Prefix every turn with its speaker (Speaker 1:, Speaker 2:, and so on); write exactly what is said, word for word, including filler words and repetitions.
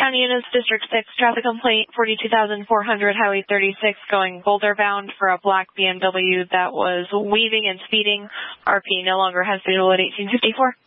Speaker 1: County Units, District six, traffic complaint forty-two thousand four hundred, Highway thirty-six, going Boulder bound for a black B M W that was weaving and speeding. R P no longer has visual at eighteen fifty-four.